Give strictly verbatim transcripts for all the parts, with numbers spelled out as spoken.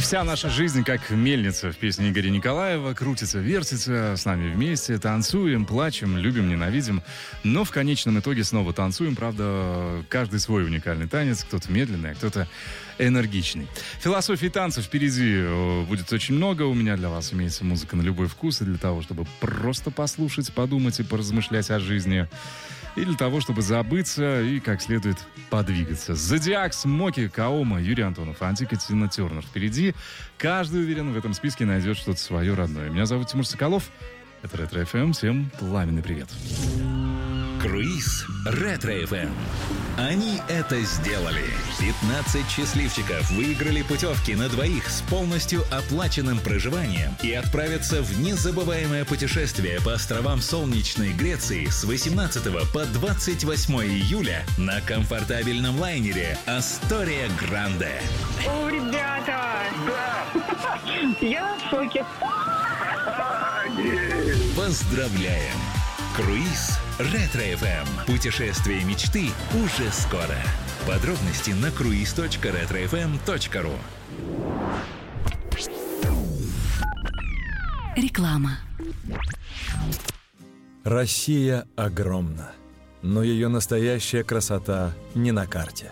Вся наша жизнь как мельница в песне Игоря Николаева. Крутится, вертится, с нами вместе. Танцуем, плачем, любим, ненавидим. Но в конечном итоге снова танцуем. Правда, каждый свой уникальный танец. Кто-то медленный, а кто-то энергичный. Философии танцев впереди будет очень много. У меня для вас имеется музыка на любой вкус. И для того, чтобы просто послушать, подумать и поразмышлять о жизни. И для того, чтобы забыться и как следует подвигаться. Зодиак, Смоки, Каома, Юрий Антонов, Антика, Тина Тернер. Впереди. Каждый, уверен, в этом списке найдет что-то свое родное. Меня зовут Тимур Соколов. Это Ретро эф эм. Всем пламенный привет. Круиз Ретро эф эм. Они это сделали. пятнадцать счастливчиков выиграли путевки на двоих с полностью оплаченным проживанием и отправятся в незабываемое путешествие по островам солнечной Греции с восемнадцатого по двадцать восьмое июля на комфортабельном лайнере «Астория Гранде». О, ребята! Да! Я в шоке. Поздравляем! Круиз Ретро эф эм. Путешествие мечты уже скоро. Подробности на круиз точка ретро эф эм точка ру. Реклама. Россия огромна, но ее настоящая красота не на карте.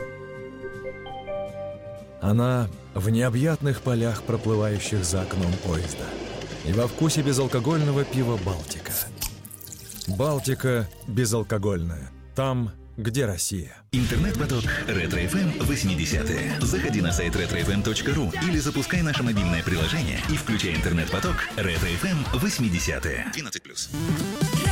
Она в необъятных полях, проплывающих за окном поезда, и во вкусе безалкогольного пива «Балтика». Балтика безалкогольная. Там, где Россия. Интернет-поток Ретро эф эм восьмидесятые. Заходи на сайт ретро эф эм точка ру или запускай наше мобильное приложение и включай интернет-поток Ретро эф эм восьмидесятые. двенадцать плюс.